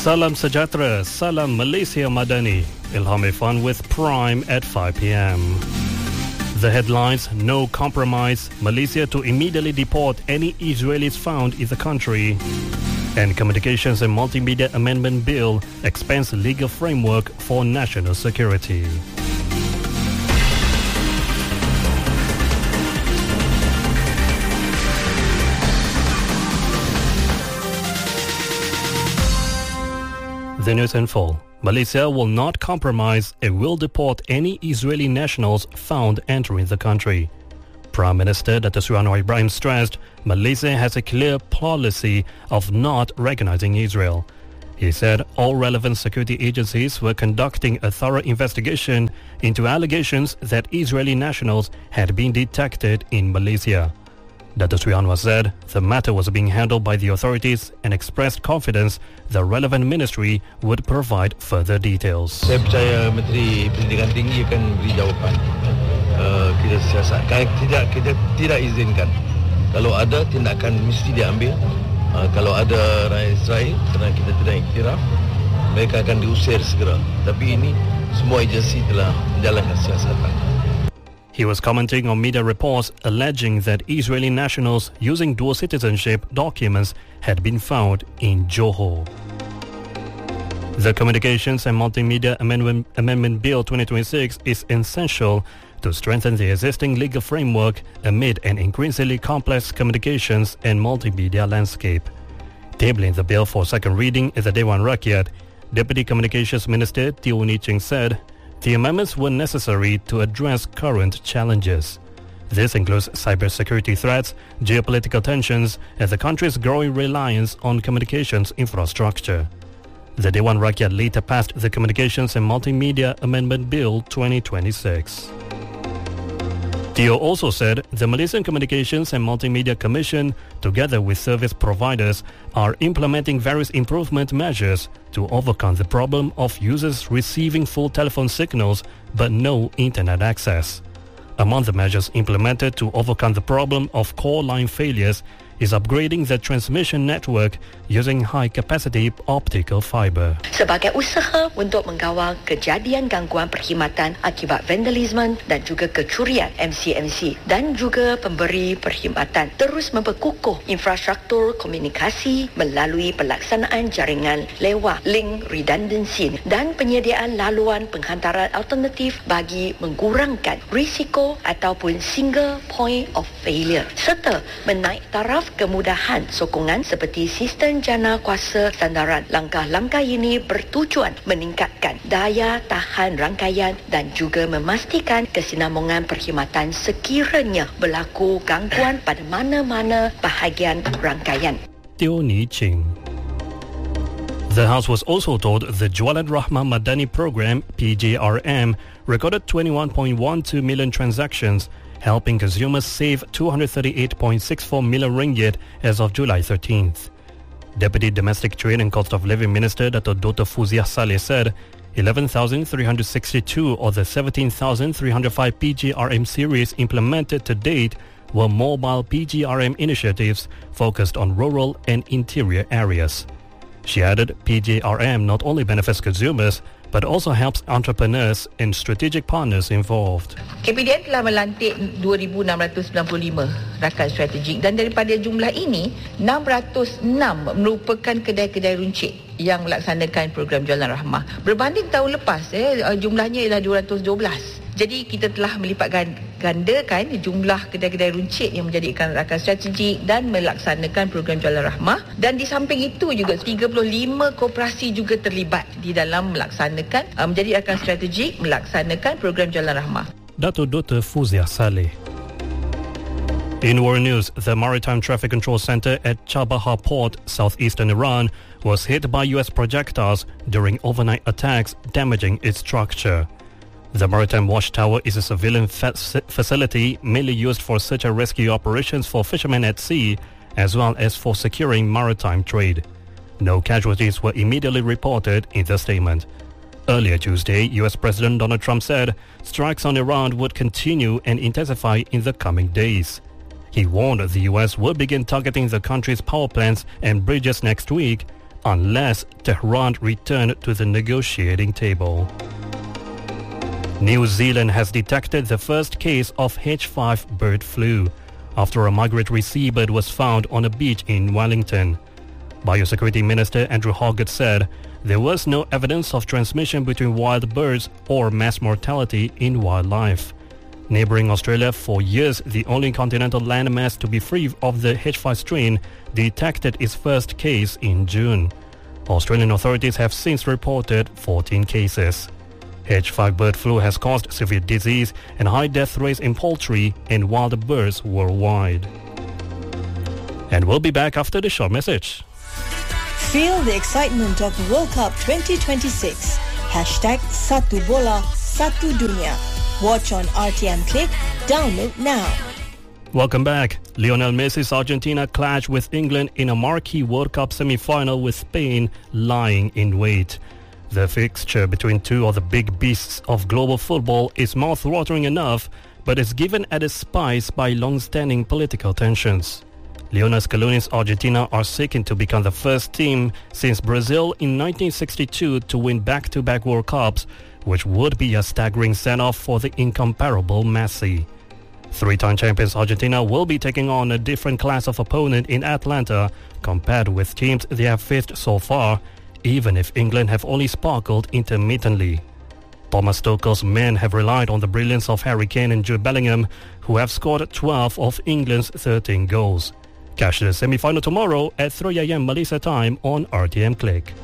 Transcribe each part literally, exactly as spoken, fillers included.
Salam Sejahtera, Salam Malaysia Madani. Ilham Irfan with Prime at five p.m. The headlines: No compromise, Malaysia to immediately deport any Israelis found in the country. And Communications and Multimedia Amendment Bill expands legal framework for national security. The news in full. Malaysia will not compromise and will deport any Israeli nationals found entering the country. Prime Minister Dato' Sri Anwar Ibrahim stressed Malaysia has a clear policy of not recognizing Israel. He said all relevant security agencies were conducting a thorough investigation into allegations that Israeli nationals had been detected in Malaysia. Dato' Sri Anwar said the matter was being handled by the authorities and expressed confidence the relevant ministry would provide further details. Saya percaya Menteri Pendidikan Tinggi akan beri jawapan. Uh, kita siasatkan, tidak kita tidak izinkan. Kalau ada tindakan mesti diambil. Uh, kalau ada rakyat Israel kerana kita tidak iktiraf, mereka akan diusir segera. Tapi ini semua agensi telah menjalankan siasatan. He was commenting on media reports alleging that Israeli nationals using dual citizenship documents had been found in Johor. The Communications and Multimedia Amendment, Amendment Bill twenty twenty-six is essential to strengthen the existing legal framework amid an increasingly complex communications and multimedia landscape. Tabling the bill for second reading in the Dewan Rakyat, Deputy Communications Minister Teo Nee Ching said the amendments were necessary to address current challenges. This includes cybersecurity threats, geopolitical tensions, and the country's growing reliance on communications infrastructure. The Dewan Rakyat later passed the Communications and Multimedia Amendment Bill twenty twenty-six. Teo also said the Malaysian Communications and Multimedia Commission, together with service providers, are implementing various improvement measures to overcome the problem of users receiving full telephone signals but no internet access. Among the measures implemented to overcome the problem of call line failures is upgrading the transmission network using high-capacity optical fiber. Sebagai usaha untuk mengawal kejadian gangguan perkhidmatan akibat vandalisme dan juga kecurian, M C M C dan juga pemberi perkhidmatan terus memperkukuh infrastruktur komunikasi melalui pelaksanaan jaringan lewat link redundancy dan penyediaan laluan penghantaran alternatif bagi mengurangkan risiko ataupun single point of failure serta menaik taraf kemudahan sokongan seperti sistem jana kuasa sandaran. Langkah-langkah ini bertujuan meningkatkan daya tahan rangkaian dan juga memastikan kesinambungan perkhidmatan sekiranya berlaku gangguan pada mana-mana bahagian rangkaian. Teo Nee Ching. The House was also told the Jualan Rahmah Madani Program, P J R M, recorded twenty-one point one two million transactions, helping consumers save two hundred thirty-eight point six four million ringgit as of July thirteenth. Deputy Domestic Trade and Cost of Living Minister Dato' Doctor Fuziah Saleh said eleven thousand three hundred sixty-two of the seventeen thousand three hundred five P J R M series implemented to date were mobile P J R M initiatives focused on rural and interior areas. She added P J R M not only benefits consumers but also helps entrepreneurs and strategic partners involved. K P D N telah melantik dua ribu enam ratus sembilan puluh lima rakan strategik dan daripada jumlah ini enam ratus enam merupakan kedai-kedai runcit yang melaksanakan program Jualan Rahmah. Berbanding tahun lepas eh, jumlahnya ialah dua ratus dua belas. Jadi kita telah melipat gandakan jumlah kedai-kedai runcit yang menjadikan rakan strategik dan melaksanakan program Jualan Rahmah. Dan di samping itu juga tiga puluh lima koperasi juga terlibat di dalam melaksanakan menjadi rakan strategik melaksanakan program Jualan Rahmah. Dato' Doctor Fuziah Saleh. In world news, the Maritime Traffic Control Center at Chabahar Port, southeastern Iran, was hit by U S projectiles during overnight attacks, damaging its structure. The Maritime Watchtower is a civilian fa- facility mainly used for search and rescue operations for fishermen at sea, as well as for securing maritime trade. No casualties were immediately reported in the statement. Earlier Tuesday, U S President Donald Trump said strikes on Iran would continue and intensify in the coming days. He warned the U S will begin targeting the country's power plants and bridges next week, unless Tehran returned to the negotiating table. New Zealand has detected the first case of H five bird flu after a migratory seabird was found on a beach in Wellington. Biosecurity Minister Andrew Hoggett said there was no evidence of transmission between wild birds or mass mortality in wildlife. Neighbouring Australia, for years the only continental landmass to be free of the H five strain, detected its first case in June. Australian authorities have since reported fourteen cases. H five bird flu has caused severe disease and high death rates in poultry and wild birds worldwide. And we'll be back after the short message. Feel the excitement of the World Cup twenty twenty-six. Hashtag Satu Bola, Satu Dunia. Watch on R T M Click. Download now. Welcome back. Lionel Messi's Argentina clashed with England in a marquee World Cup semi-final with Spain lying in wait. The fixture between two of the big beasts of global football is mouth-watering enough, but is given added spice by long-standing political tensions. Lionel Scaloni's Argentina are seeking to become the first team since Brazil in nineteen sixty-two to win back-to-back World Cups, which would be a staggering send-off for the incomparable Messi. Three-time champions Argentina will be taking on a different class of opponent in Atlanta compared with teams they have faced so far, even if England have only sparkled intermittently. Thomas Tuchel's men have relied on the brilliance of Harry Kane and Jude Bellingham, who have scored twelve of England's thirteen goals. Catch the semi-final tomorrow at three a.m. Malaysia time on R T M Click.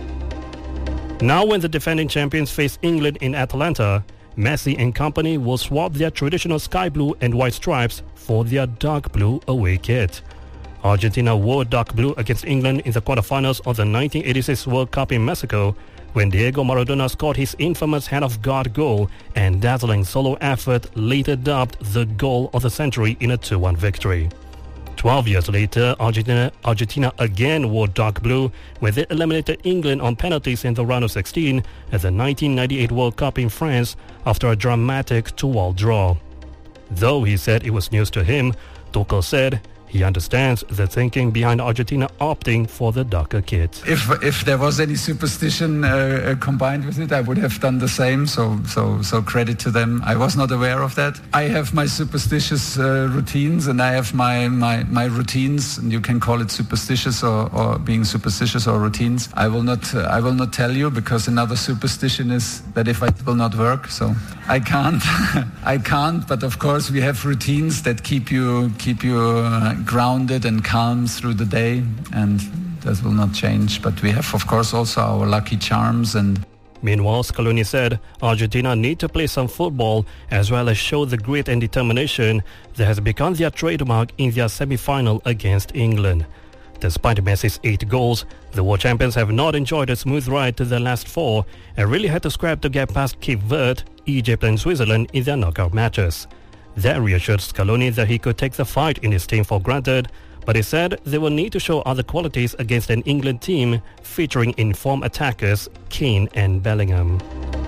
Now when the defending champions face England in Atlanta, Messi and company will swap their traditional sky blue and white stripes for their dark blue away kit. Argentina wore dark blue against England in the quarterfinals of the nineteen eighty-six World Cup in Mexico, when Diego Maradona scored his infamous hand-of-God goal and dazzling solo effort later dubbed the goal of the century in a two one victory. Twelve years later, Argentina, Argentina again wore dark blue when they eliminated England on penalties in the round of sixteen at the nineteen ninety-eight World Cup in France after a dramatic two-all draw. Though he said it was news to him, Tuchel said he understands the thinking behind Argentina opting for the darker kit. If if there was any superstition uh, combined with it, I would have done the same. So so so credit to them. I was not aware of that. I have my superstitious uh, routines, and I have my, my my routines. And you can call it superstitious or, or being superstitious or routines. I will not uh, I will not tell you, because another superstition is that if it will not work. So I can't I can't. But of course we have routines that keep you keep you. Uh, grounded and calm through the day, and that will not change. But we have, of course, also our lucky charms. And meanwhile, Scaloni said Argentina need to play some football as well as show the grit and determination that has become their trademark in their semi-final against England. Despite Messi's eight goals, the world champions have not enjoyed a smooth ride to the last four and really had to scrap to get past Cape Verde, Egypt and Switzerland in their knockout matches. That reassured Scaloni that he could take the fight in his team for granted, but he said they will need to show other qualities against an England team featuring informed attackers Kane and Bellingham.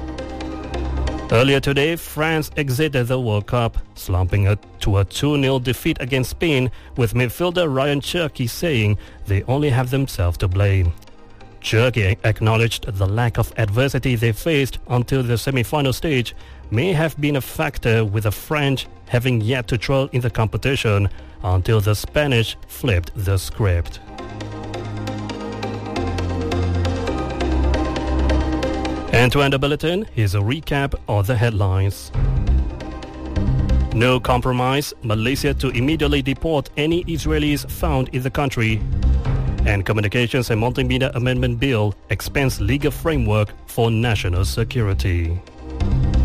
Earlier today, France exited the World Cup, slumping a, to a two nil defeat against Spain, with midfielder Ryan Cherki saying they only have themselves to blame. Cherki acknowledged the lack of adversity they faced until the semi-final stage may have been a factor, with the French having yet to trail in the competition until the Spanish flipped the script. And to end the bulletin, here's a recap of the headlines. No compromise, Malaysia to immediately deport any Israelis found in the country. And Communications and Multimedia Amendment Bill expands legal framework for national security.